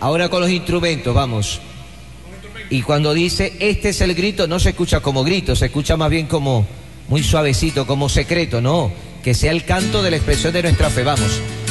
Ahora con los instrumentos, vamos. Y cuando dice, este es el grito, no se escucha como grito, se escucha más bien como muy suavecito, como secreto, no. Que sea el canto de la expresión de nuestra fe, vamos.